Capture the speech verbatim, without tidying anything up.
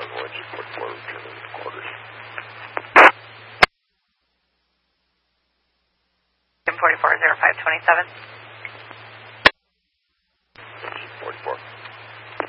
one, support four, return quarters. forty-four, zero five, twenty-seven.